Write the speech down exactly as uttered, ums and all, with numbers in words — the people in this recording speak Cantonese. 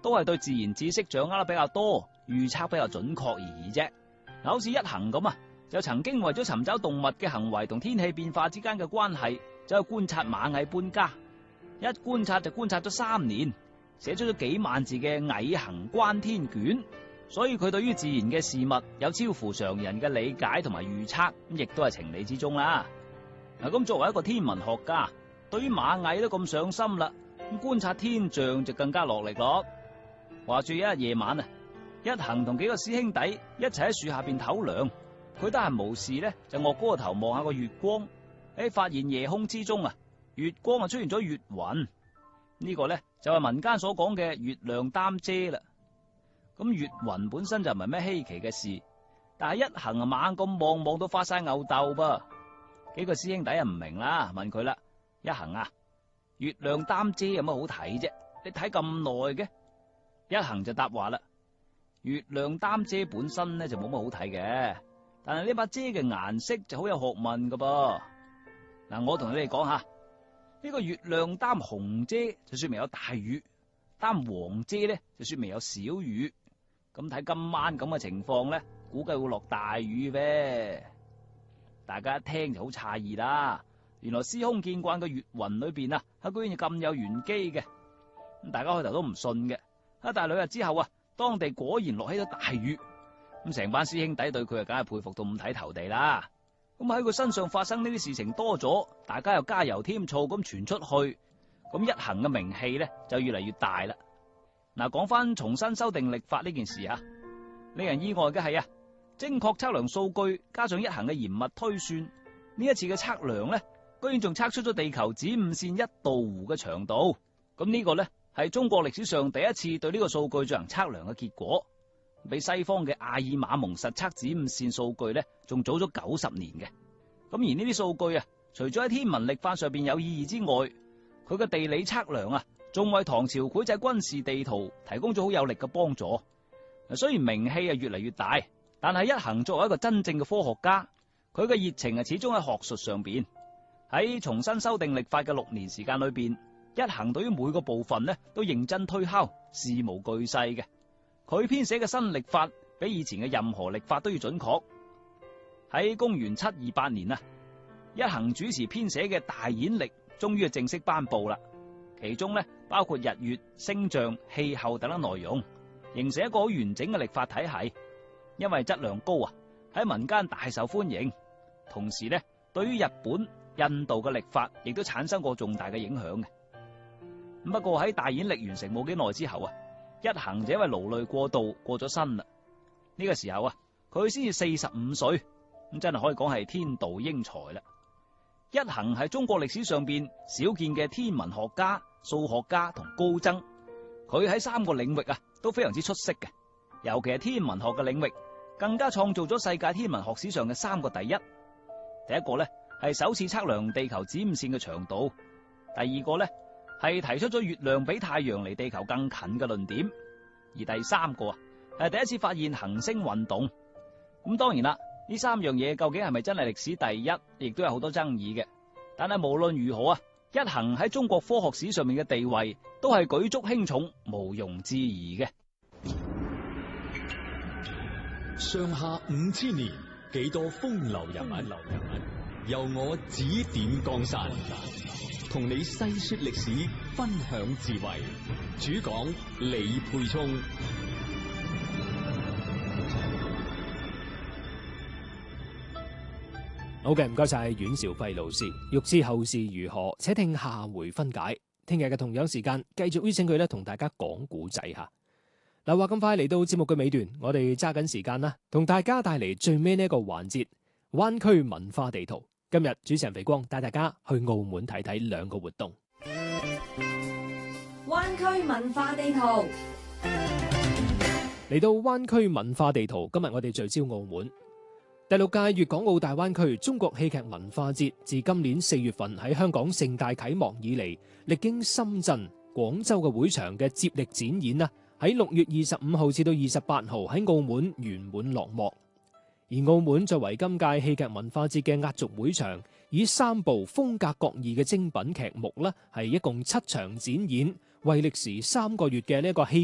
都係對自然知識掌握得比較多，預測比較準確而已啫。嗱，好似一行咁啊，就曾經為咗尋找動物嘅行為同天氣變化之間嘅關係，就去觀察螞蟻搬家。一觀察就觀察咗三年，寫出咗幾萬字嘅《蟻行觀天卷》，所以佢對於自然嘅事物有超乎常人嘅理解同埋預測，咁亦都係情理之中啦。嗱，咁作為一個天文學家，對於螞蟻都咁上心啦，咁觀察天象就更加落力咯。話說一日夜晚啊，一行同幾個師兄弟一齊喺樹下邊唞涼，佢得閒無事咧就臥高個頭望下個月光，誒，發現夜空之中啊，月光啊出現咗月雲，呢個咧就係民間所講嘅月亮擔遮啦。咁月雲本身就唔係咩稀奇嘅事，但係一行啊猛咁望，望到發晒吽哣噃。幾個師兄弟啊唔明啦，問佢啦：一行啊，月亮擔遮有乜好睇啫？你睇咁耐嘅？一行就答話啦：月亮擔遮本身咧就冇乜好睇嘅，但係呢把遮嘅顏色就好有學問噶噃。嗱，我同你哋講下，呢個月亮擔紅遮就說明有大雨，擔黃遮咧就說明有小雨。咁睇今晚咁嘅情況咧，估計會落大雨唄。大家一聽就好詫異啦，原來司空見慣嘅月雲裏邊啊，係居然咁有玄機嘅。咁大家開頭都唔信嘅，啊，但係兩日之後啊，當地果然落起咗大雨。咁成班師兄弟對佢啊，梗係佩服到五體投地啦。咁喺佢身上發生呢啲事情多咗，大家又加油添醋咁傳出去，咁一行嘅名氣咧就越嚟越大啦。嗱，講翻重新修訂曆法呢件事啊，令人意外嘅係啊，精確測量數據加上一行嘅嚴密推算，呢一次嘅測量咧，居然仲測出咗地球子午線一度弧嘅長度。咁呢個咧係中國歷史上第一次對呢個數據進行測量嘅結果，比西方嘅阿爾馬蒙實測子午線數據咧仲早咗九十年嘅。咁而呢啲數據啊，除咗喺天文曆法上邊有意義之外，佢嘅地理測量啊，仲為唐朝繪製軍事地圖提供咗好有力嘅幫助。雖然名氣啊越嚟越大，但係一行作為一個真正嘅科學家，佢嘅熱情啊始終喺學術上邊。喺重新修訂曆法嘅六年時間裏邊，一行對於每個部分呢都認真推敲，事無巨細嘅。佢編寫嘅新曆法比以前嘅任何曆法都要準確。喺公元七二八年啊，一行主持編寫嘅大演曆終於係正式頒布啦。其中咧包括日月星象、氣候等等內容，形成一個好完整嘅曆法體系。因為質量高啊，喺民間大受歡迎。同時咧，對於日本、印度嘅曆法亦都產生過重大嘅影響嘅。不過喺大演曆完成冇幾耐之後啊，一行就因為勞累過度過咗身啦。呢個時候啊，佢先至四十五歲，咁真係可以講係天妒英才啦。一行係中國歷史上邊少見嘅天文學家、數學家同高僧，佢喺三個領域啊都非常之出色嘅，尤其係天文學嘅領域，更加創造咗世界天文學史上嘅三個第一。第一個咧係首次測量地球子午線嘅長度，第二個咧係提出咗月亮比太陽離地球更近嘅論點，而第三個啊係第一次發現行星運動。咁當然啦，呢三樣嘢究竟係咪真係歷史第一，亦都有好多爭議嘅。但係無論如何啊，一行喺中國科學史上面嘅地位都係舉足輕重，毋庸置疑嘅。 上下五千年，幾多風流人物，由我指點江山，同你細說歷史，分享智慧。主講李沛聰。 好嘅，唔該晒阮兆輝老師。欲知後事如何，且聽下回分解。聽日嘅同樣時間，繼續邀請佢咧同大家講古仔吓。嗱，話咁快嚟到節目嘅尾段，我哋揸緊時間啦，同大家帶嚟最尾呢一個環節——灣區文化地圖。今日主持人肥光帶大家去澳門睇睇兩個活動。 灣區文化地圖嚟到灣區文化地圖，今日我哋聚焦澳門。第六屆粵港澳大灣區中國戲劇文化節自今年四月份喺香港盛大啟幕以嚟，歷經深圳、廣州嘅會場嘅接力展演啦，喺六月二十五號至到二十八號喺澳門圓滿落幕。而澳門作為今屆戲劇文化節嘅壓軸會場，以三部風格各異嘅精品劇目啦，係一共七場展演，為歷時三個月嘅呢一個戲